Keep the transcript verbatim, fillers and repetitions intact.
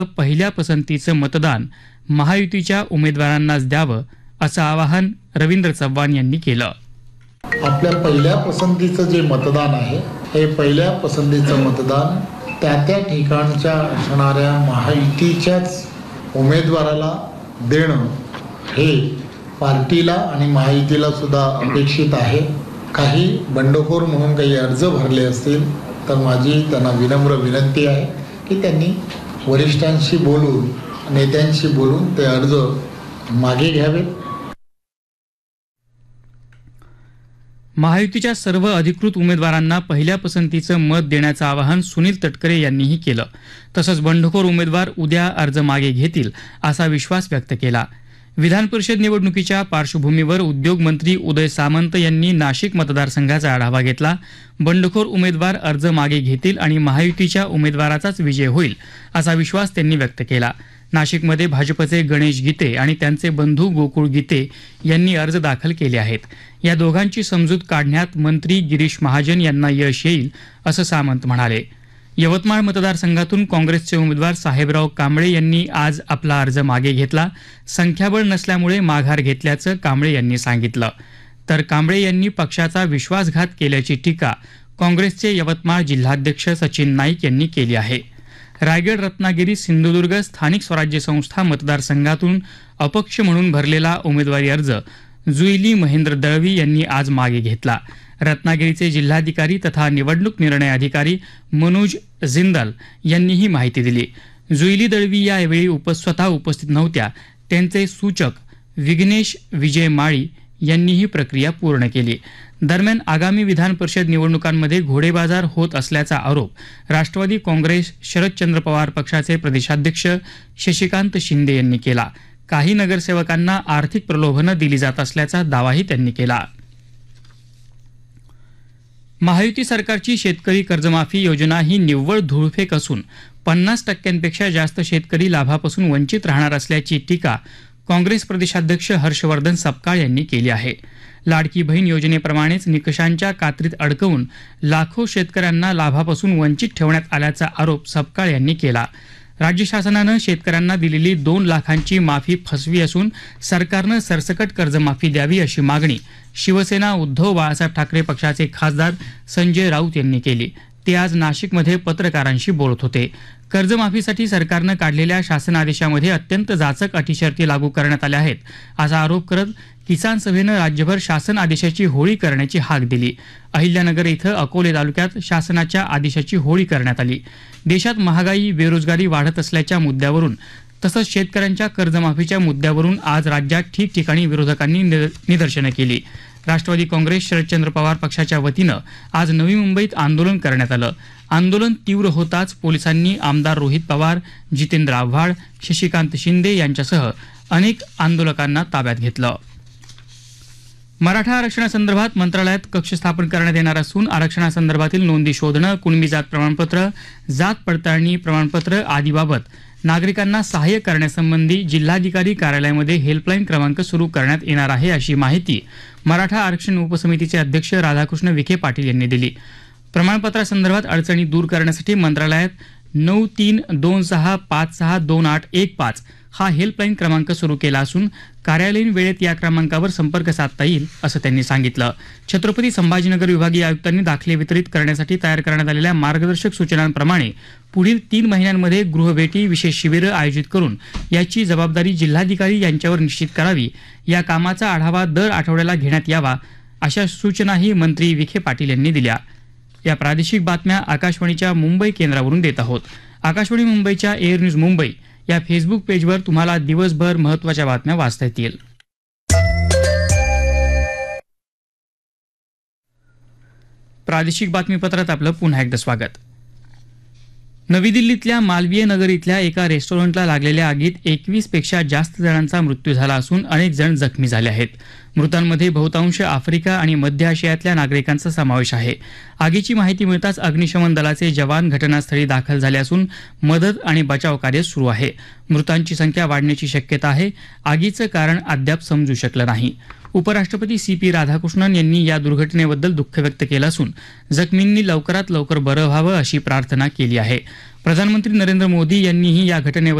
पहिल्या पसंतीचं मतदान महायुतीच्या उमेदवारांनाच द्यावं असं आवाहन रवींद्र चव्हाण यांनी केलं. आपल्या पहिल्या पसंतीचं जे मतदान आहे हे पहिल्या पसंतीचं मतदान त्या त्या ठिकाणच्या असणाऱ्या महायुतीच्याच उमेदवाराला देणं हे पार्टीला आणि महायुतीला सुद्धा अपेक्षित आहे. काही बंडखोर म्हणून काही अर्ज भरले असतील तर माझी त्यांना विनम्र विनंती आहे की त्यांनी वरिष्ठांशी बोलून नेत्यांशी बोलून ते अर्ज मागे घ्यावेत. महायुतीच्या सर्व अधिकृत उमेदवारांना पहिल्या पसंतीचं मत देण्याचं आवाहन सुनील तटकरे यांनीही केलं. तसंच बंडखोर उमेदवार उद्या अर्ज मागे घेतील असा विश्वास व्यक्त केला. विधान परिषद निवडणुकीच्या पार्श्वभूमीवर उद्योगमंत्री उदय सामंत यांनी नाशिक मतदारसंघाचा आढावा घेतला. बंडखोर उमेदवार अर्ज मागे घेतील आणि महायुतीच्या उमेदवाराचाच विजय होईल असा विश्वास त्यांनी व्यक्त केला. नाशिकमध्ये भाजपचे गणेश गीते आणि त्यांचे बंधू गोकुळ गीते यांनी अर्ज दाखल केले आहेत. या दोघांची समजूत काढण्यात मंत्री गिरीश महाजन यांना यश येईल असं सामंत म्हणाले. यवतमाळ मतदारसंघातून काँग्रेसचे उमेदवार साहेबराव कांबळे यांनी आज आपला अर्ज मागे घेतला. संख्याबळ नसल्यामुळे माघार घेतल्याचं कांबळे यांनी सांगितलं. तर कांबळे यांनी पक्षाचा विश्वासघात केल्याची टीका काँग्रेसचे यवतमाळ जिल्हाध्यक्ष सचिन नाईक यांनी केली आहे. रायगड, रत्नागिरी, सिंधुदुर्ग स्थानिक स्वराज्य संस्था मतदारसंघातून अपक्ष म्हणून भरलेला उमेदवारी अर्ज जुईली महेंद्र दळवी यांनी आज मागे घेतला. रत्नागिरीचे जिल्हाधिकारी तथा निवडणूक निर्णय अधिकारी मनोज जिंदाल यांनी ही माहिती दिली. जुईली दळवी यावेळी उप स्वतः उपस्थित नव्हत्या. त्यांचे सूचक विघ्नेश विजय माळी यांनी ही प्रक्रिया पूर्ण केली. दरम्यान आगामी विधान परिषद निवडणुकांमध्ये घोडेबाजार होत असल्याचा आरोप राष्ट्रवादी काँग्रेस शरदचंद्र पवार पक्षाचे प्रदेशाध्यक्ष शशिकांत शिंदे यांनी केला. काही नगरसेवकांना आर्थिक प्रलोभनं दिली जात असल्याचा दावाही त्यांनी केला. महायुती सरकारची शेतकरी कर्जमाफी योजना ही निव्वळ धूळफेक असून पन्नास टक्क्यांपेक्षा जास्त शेतकरी लाभापासून वंचित राहणार असल्याची टीका काँग्रेस प्रदेशाध्यक्ष हर्षवर्धन सपकाळ यांनी केली आहे. लाडकी बहीण योजनेप्रमाणेच निकषांच्या कात्रीत अडकवून लाखो शेतकऱ्यांना लाभापासून वंचित ठेवण्यात आल्याचा आरोप सपकाळ यांनी केला. राज्य शासनानं शेतकऱ्यांना दिलेली दोन लाखांची माफी फसवी असून सरकारनं सरसकट कर्जमाफी द्यावी अशी मागणी शिवसेना उद्धव बाळासाहेब ठाकरे पक्षाचे खासदार संजय राऊत यांनी केली. ते आज नाशिकमध्ये पत्रकारांशी बोलत होते. कर्जमाफीसाठी सरकारनं काढलेल्या शासन आदेशामध्ये अत्यंत जाचक अटीशर्ती लागू करण्यात आल्या आहेत असा आरोप करत किसान सभेनं राज्यभर शासन आदेशाची होळी करण्याची हाक दिली. अहिल्यानगर इथं अकोले तालुक्यात शासनाच्या आदेशाची होळी करण्यात आली. देशात महागाई, बेरोजगारी वाढत असल्याच्या मुद्द्यावरून तसंच शेतकऱ्यांच्या कर्जमाफीच्या मुद्द्यावरून आज राज्यात ठिकठिकाणी विरोधकांनी निदर्शनं केली. राष्ट्रवादी काँग्रेस शरदचंद्र पवार पक्षाच्या वतीनं आज नवी मुंबईत आंदोलन करण्यात आलं. आंदोलन तीव्र होताच पोलिसांनी आमदार रोहित पवार, जितेंद्र आव्हाड, शशिकांत शिंदे यांच्यासह अनेक आंदोलकांना ताब्यात घेतलं. मराठा आरक्षणासंदर्भात मंत्रालयात कक्ष स्थापन करण्यात येणार असून आरक्षणासंदर्भातील नोंदी शोधणं, कुणबी जात प्रमाणपत्र, जात पडताळणी प्रमाणपत्र आदीबाबत नागरिकांना सहाय्य करण्यासंबंधी जिल्हाधिकारी कार्यालयामध्ये हेल्पलाईन क्रमांक सुरू करण्यात येणार आहे अशी माहिती मराठा आरक्षण उपसमितीचे अध्यक्ष राधाकृष्ण विखे पाटील यांनी दिली. प्रमाणपत्रासंदर्भात अडचणी दूर करण्यासाठी मंत्रालयात नऊ तीन दोन सहा पाच सहा दोन आठ एक पाच हा हेल्पलाईन क्रमांक सुरू केला असून कार्यालयीन वेळेत या क्रमांकावर संपर्क साधता येईल असं त्यांनी सांगितलं. छत्रपती संभाजीनगर विभागीय आयुक्तांनी दाखले वितरित करण्यासाठी तयार करण्यात आलेल्या मार्गदर्शक सूचनांप्रमाणे पुढील तीन महिन्यांमध्ये गृहभेटी, विशेष शिबिरं आयोजित करून याची जबाबदारी जिल्हाधिकारी यांच्यावर निश्चित करावी. या कामाचा आढावा दर आठवड्याला घेण्यात यावा अशा सूचनाही मंत्री विखे पाटील यांनी दिल्या. या प्रादेशिक बातम्या आकाशवाणीच्या मुंबई केंद्रावरून देत आहोत. आकाशवाणी मुंबईच्या एअर न्यूज मुंबई या फेसबुक पेजवर तुम्हाला दिवसभर महत्त्वाच्या बातम्या वाचता येतील. प्रादेशिक बातमीपत्रात आपलं पुन्हा एकदा स्वागत. नवी दिल्लीतल्या मालवीय नगर इथल्या एका रेस्टॉरंटला लागलेल्या आगीत एकवीस पेक्षा जास्त जणांचा मृत्यू झाला असून अनेक जण जखमी झाले आहेत. मृतांमध्ये बहुतांश आफ्रिका आणि मध्य आशियातल्या नागरिकांचा समावेश आहे. आगीची माहिती मिळताच अग्निशमन दलाचे जवान घटनास्थळी दाखल झाले असून मदत आणि बचाव कार्य सुरू आहे. मृतांची संख्या वाढण्याची शक्यता आहे. आगीचं कारण अद्याप समजू शकलं नाही. उपराष्ट्रपती सी पी राधाकृष्णन यांनी या दुर्घटनेबद्दल दुःख व्यक्त केलं असून जखमींनी लवकरात लवकर बरं व्हावं अशी प्रार्थना केली आहे. प्रधानमंत्री नरेंद्र मोदी यांनीही या घटनेबद्दल